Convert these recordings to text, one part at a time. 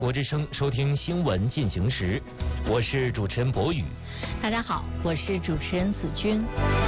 国之声收听新闻进行时，我是主持人博宇。 大家好，我是主持人子君。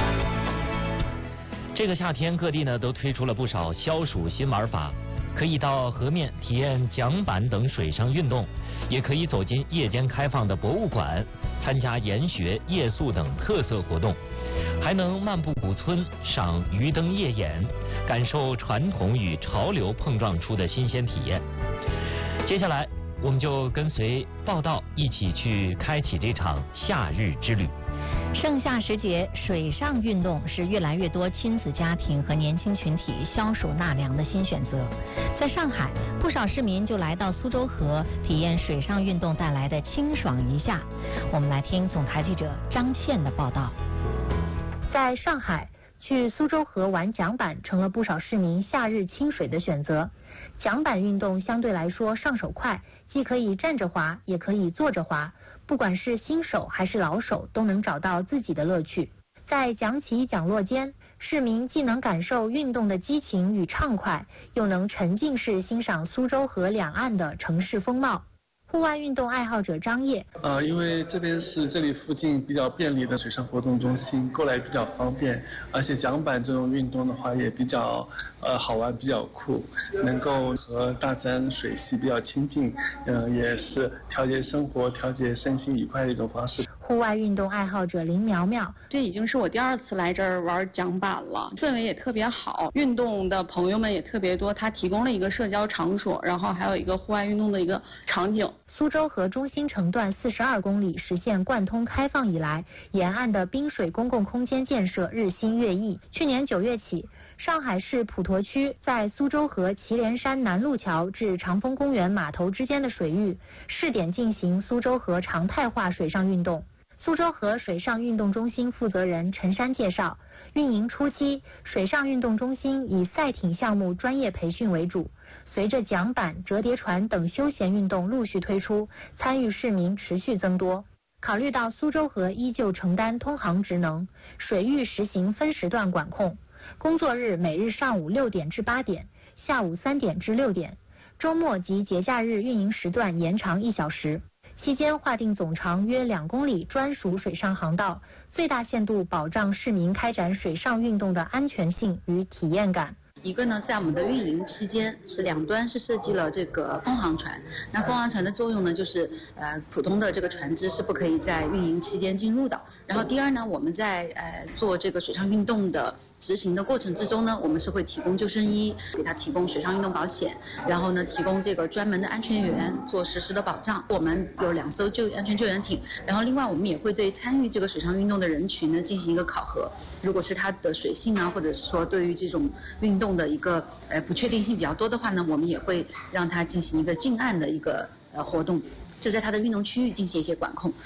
这个夏天，各地呢都推出了不少消暑新玩法，可以到河面体验桨板等水上运动，也可以走进夜间开放的博物馆，参加研学、夜宿等特色活动，还能漫步古村，赏鱼灯夜演，感受传统与潮流碰撞出的新鲜体验。接下来，我们就跟随报道一起去开启这场夏日之旅。 盛夏时节，水上运动是越来越多亲子家庭和年轻群体消暑纳凉的新选择。在上海，不少市民就来到苏州河体验水上运动带来的清爽一夏。我们来听总台记者张倩的报道。在上海，去苏州河玩桨板成了不少市民夏日清水的选择。桨板运动相对来说上手快，既可以站着滑，也可以坐着滑，不管是新手还是老手都能找到自己的乐趣。在桨起桨落间，市民既能感受运动的激情与畅快，又能沉浸式欣赏苏州河两岸的城市风貌。户外运动爱好者张烨， 因为这边是这里附近比较便利的水上活动中心，过来比较方便，而且桨板这种运动的话也比较好玩，比较酷，能够和大自然水系比较亲近，也是调节生活、调节身心愉快的一种方式。 户外运动爱好者林苗苗， 这已经是我第2次来这儿玩桨板了，氛围也特别好，运动的朋友们也特别多，它提供了一个社交场所，然后还有一个户外运动的一个场景。 苏州河中心城段42公里实现贯通开放以来，沿岸的滨水公共空间建设日新月异。去年9月起，上海市普陀区在苏州河祁连山南路桥至长风公园码头之间的水域试点进行苏州河常态化水上运动。苏州河水上运动中心负责人陈山介绍，运营初期，水上运动中心以赛艇项目专业培训为主。随着桨板、折叠船等休闲运动陆续推出，参与市民持续增多。考虑到苏州河依旧承担通航职能，水域实行分时段管控，工作日每日上午6点至8点，下午3点至6点，周末及节假日运营时段延长1小时。期间划定总长约2公里专属水上航道，最大限度保障市民开展水上运动的安全性与体验感。 一个呢，在我们的运营期间是两端是设计了这个风航船。那风航船的作用呢，就是普通的这个船只是不可以在运营期间进入的。然后第二呢，我们在做这个水上运动的执行的过程之中呢，我们是会提供救生衣，给他提供水上运动保险，然后呢提供这个专门的安全员做实时的保障。我们有2艘安全救援艇，然后另外我们也会对参与这个水上运动的人群呢进行一个考核。如果是他的水性啊，或者是说对于这种运动的一个不确定性比较多的话呢，我们也会让他进行一个近岸的一个活动，就在他的运动区域进行一些管控。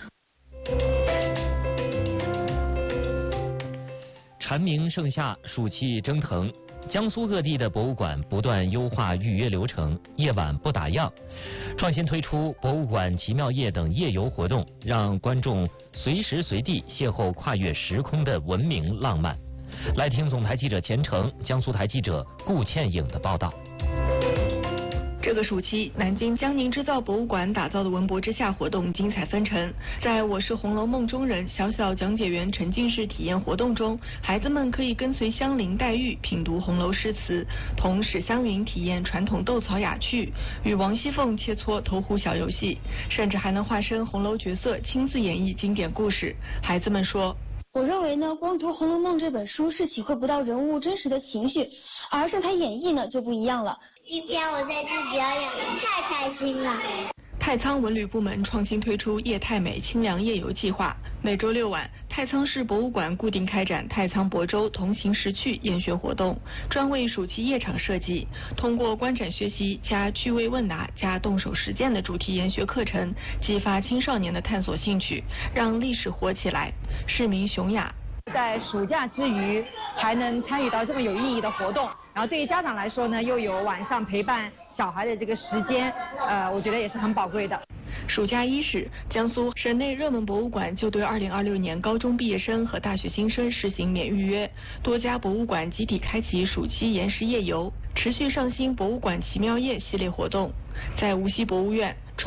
蝉鸣盛夏，暑气蒸腾，江苏各地的博物馆不断优化预约流程，夜晚不打烊，创新推出博物馆奇妙夜等夜游活动，让观众随时随地邂逅跨越时空的文明浪漫。来听总台记者钱程、江苏台记者顾倩颖的报道。 这个暑期，南京江宁织造博物馆打造的文博之夏活动精彩纷呈。在我是红楼梦中人小小讲解员沉浸式体验活动中，孩子们可以跟随香菱、黛玉品读红楼诗词，同史湘云体验传统斗草雅趣，与王熙凤切磋投壶小游戏，甚至还能化身红楼角色亲自演绎经典故事。孩子们说， 我认为呢，光读《红楼梦》这本书是体会不到人物真实的情绪，而是他演绎呢就不一样了。 今天我在这表演，太开心了。 太仓文旅部门创新推出夜太美清凉夜游计划，每周6晚，太仓市博物馆固定开展太仓亳州同行识趣研学活动，专为暑期夜场设计。通过观展学习加趣味问答加动手实践的主题研学课程，激发青少年的探索兴趣，让历史活起来。市民熊雅。 在暑假之余还能参与到这么有意义的活动，然后对于家长来说呢，又有晚上陪伴小孩的这个时间，我觉得也是很宝贵的。 暑假伊始，江苏省内热门博物馆就对2026年高中毕业生和大学新生实行免预约，多家博物馆集体开启暑期延时夜游。 持续上新博物馆奇妙夜系列活动，在无锡博物院。